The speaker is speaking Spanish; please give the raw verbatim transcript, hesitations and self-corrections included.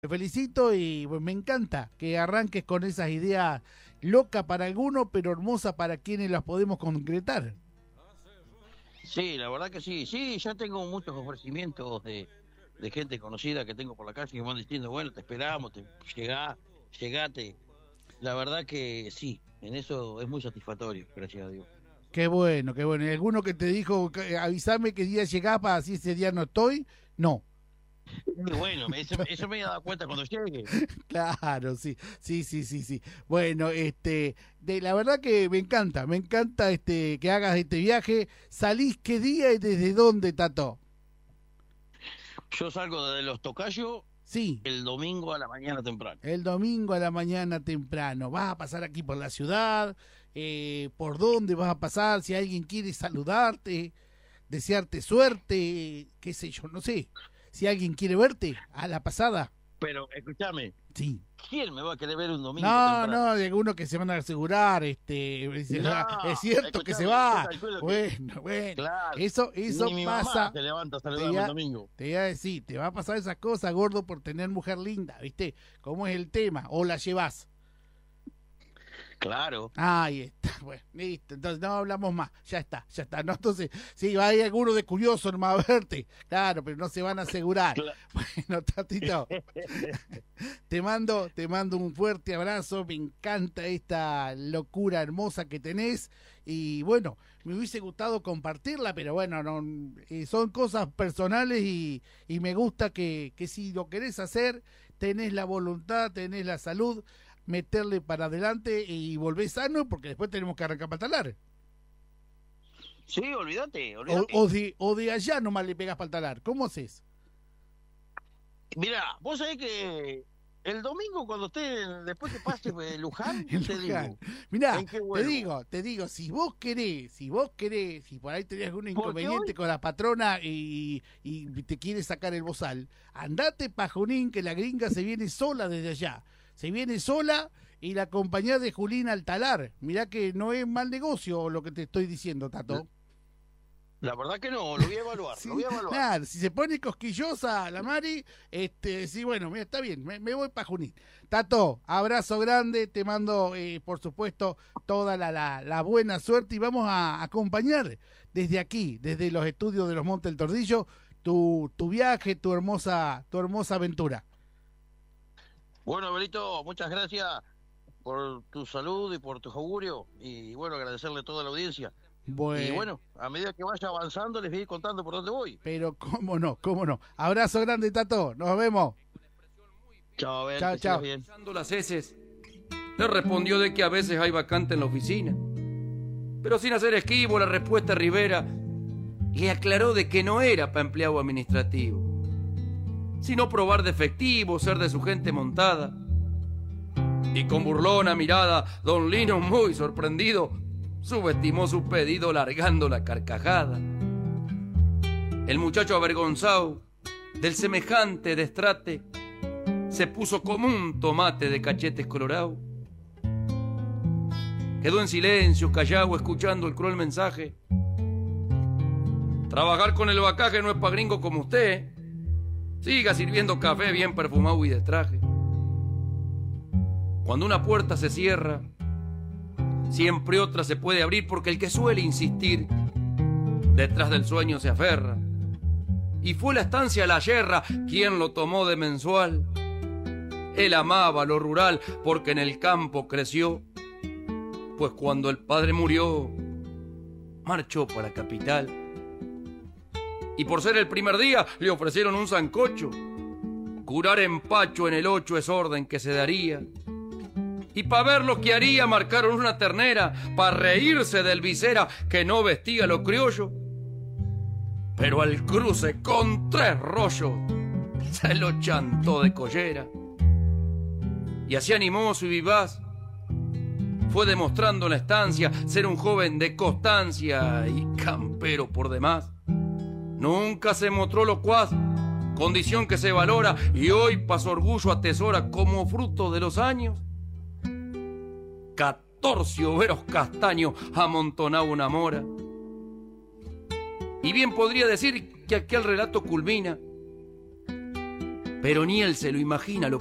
Te felicito y pues, me encanta que arranques con esas ideas locas para algunos, pero hermosas para quienes las podemos concretar. Sí, la verdad que sí. Sí, ya tengo muchos ofrecimientos de, de gente conocida que tengo por la calle que me van diciendo, bueno, te esperamos, te llegá, llegate. La verdad que sí, en eso es muy satisfactorio, gracias a Dios. Qué bueno, qué bueno. ¿Y alguno que te dijo, que- avísame qué día llegás para así ese día no estoy? No. Y bueno, me- eso, eso me he dado cuenta cuando llegue. Claro, sí, sí, sí, sí, sí. Bueno, este, de, la verdad que me encanta, me encanta este que hagas este viaje. ¿Salís qué día y desde dónde, Tato? Yo salgo de Los Tocayos Sí, el domingo a la mañana temprano. el domingo a la mañana temprano. ¿Vas a pasar aquí por la ciudad? Eh, ¿por dónde vas a pasar? Si alguien quiere saludarte, desearte suerte, qué sé yo, no sé. Si alguien quiere verte a la pasada, Pero escúchame, sí. ¿quién me va a querer ver un domingo No, temprano? no, de algunos que se van a asegurar, este, dice, No, "Ah, es cierto que se escuchame, va". yo calculo que, Bueno, bueno, claro, eso, eso ni mi pasa. mamá se levanta a Te saludarme iba, un domingo. te iba a decir, te va a pasar esas cosas, gordo, por tener mujer linda, ¿viste? ¿Cómo es el tema? O la llevas. Claro. Ahí está, bueno, listo, entonces no hablamos más, ya está, ya está, no, entonces, sí, va a ir alguno de curioso nomás a verte, claro, pero no se van a asegurar. Cla- Bueno, Tatito, te mando, te mando un fuerte abrazo, me encanta esta locura hermosa que tenés, y bueno, me hubiese gustado compartirla, pero bueno, no, eh, son cosas personales y, y me gusta que, que si lo querés hacer, tenés la voluntad, tenés la salud, meterle para adelante y volvés sano porque después tenemos que arrancar para talar. Sí, olvídate, O, olvídate. o, de, o de allá nomás le pegas para el talar. ¿Cómo haces? Mirá, vos sabés que el domingo cuando esté, después que pase eh, Luján, En te Luján. digo, Mirá, ¿en qué te vuelvo? digo, te digo, si vos querés, si vos querés, si por ahí tenés algún Porque inconveniente hoy, con la patrona y, y te quiere sacar el bozal, andate pa' Junín que la gringa se viene sola desde allá. Se viene sola y la compañía de Julín al talar. Mirá que no es mal negocio lo que te estoy diciendo, Tato. la verdad que no, lo voy a evaluar, Sí, lo voy a evaluar. nada, si se pone cosquillosa la Mari, este, sí, bueno, mira, está bien, me, me voy para Junín. Tato, abrazo grande, te mando, eh, por supuesto, toda la, la, la buena suerte y vamos a acompañar desde aquí, desde los estudios de los Montes del Tordillo, tu, tu viaje, tu hermosa, tu hermosa aventura. Bueno, Abelito, muchas gracias por tu salud y por tu augurio. Y bueno, agradecerle a toda la audiencia. Y Bueno, bueno, a medida que vaya avanzando, les voy a ir contando por dónde voy. pero cómo no, cómo no. Abrazo grande, Tato, nos vemos. Chao, Abel, Chao, que sigas chao. bien. Echando las heces, le respondió de que a veces hay vacante en la oficina. Pero sin hacer esquivo la respuesta Rivera le aclaró de que no era para empleado administrativo, sino probar de efectivo, ser de su gente montada. Y con burlona mirada, don Lino, muy sorprendido, subestimó su pedido largando la carcajada. El muchacho avergonzado del semejante destrate se puso como un tomate de cachetes colorados. Quedó en silencio, callado, escuchando el cruel mensaje. Trabajar con el bacaje no es pa' gringo como usted. Siga sirviendo café bien perfumado y de traje. Cuando una puerta se cierra, siempre otra se puede abrir, porque el que suele insistir detrás del sueño se aferra. Y fue la estancia La Yerra quien lo tomó de mensual. Él amaba lo rural porque en el campo creció, pues cuando el padre murió, marchó para la capital. Y por ser el primer día le ofrecieron un sancocho. Curar empacho en el ocho es orden que se daría. Y para ver lo que haría marcaron una ternera, para reírse del visera que no vestía lo criollo. Pero al cruce con tres rollos se lo chantó de collera. Y así animoso y vivaz fue demostrando en la estancia ser un joven de constancia y campero por demás. Nunca se mostró locuaz, condición que se valora y hoy pa' su orgullo atesora como fruto de los años. Catorce overos castaños amontonaba una mora. Y bien podría decir que aquel relato culmina pero ni él se lo imagina lo